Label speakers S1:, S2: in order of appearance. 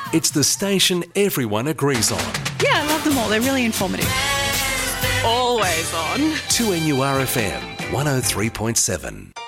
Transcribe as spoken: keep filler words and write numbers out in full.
S1: It's the station everyone agrees on.
S2: Yeah, I love them all. They're really informative.
S3: Always on.
S1: two N U R F M, one oh three point seven.